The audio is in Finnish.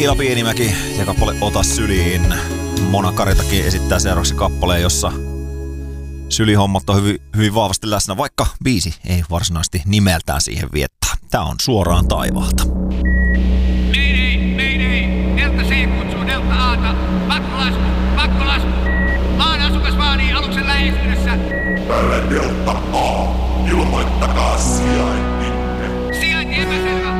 Liila Pienimäki ja kappale Ota syliin. Mona Karitakin esittää seuraavaksi kappaleen, jossa sylihommat on hyvin vahvasti läsnä, vaikka biisi ei varsinaisesti nimeltään siihen viettää. Tää on Suoraan taivaalta. Mayday! Delta C kutsuu Delta A:ta. Pakkolasku! Maan asukas vaanii aluksen läheisyydessä. Tälle Delta A, ilmoittakaa sijaintinne. Sijainti epäselvä.